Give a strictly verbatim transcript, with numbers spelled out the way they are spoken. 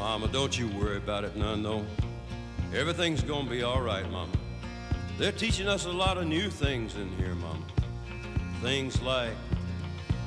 Mama, don't you worry about it none, though. Everything's gonna be all right, Mama. They're teaching us a lot of new things in here, Mama. Things like